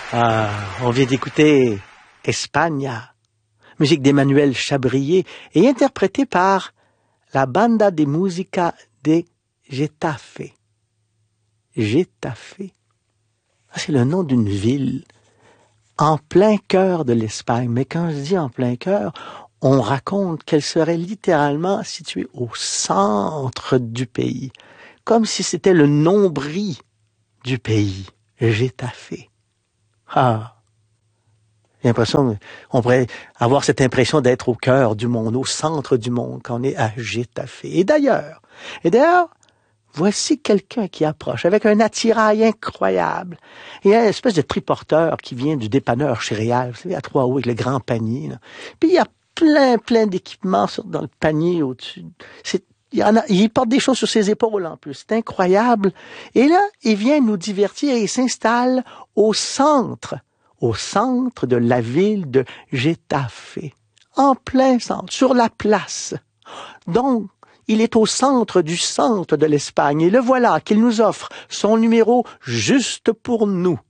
Ah, on vient d'écouter España, musique d'Emmanuel Chabrier et interprétée par la Banda de Música de Getafe. Getafe. C'est le nom d'une ville en plein cœur de l'Espagne. Mais quand je dis en plein cœur, on raconte qu'elle serait littéralement située au centre du pays, comme si c'était le nombril du pays, Getafe. Ah, j'ai l'impression, on pourrait avoir cette impression d'être au cœur du monde, au centre du monde, quand on est à Getafe. Et d'ailleurs, voici quelqu'un qui approche avec un attirail incroyable. Il y a une espèce de triporteur qui vient du dépanneur céréales, vous savez, à 3 roues avec le grand panier, là. Puis il y a plein d'équipements dans le panier au-dessus. Il porte des choses sur ses épaules en plus. C'est incroyable. Et là, il vient nous divertir et il s'installe au centre de la ville de Getafe. En plein centre, sur la place. Donc, il est au centre de l'Espagne. Et le voilà qu'il nous offre son numéro juste pour nous.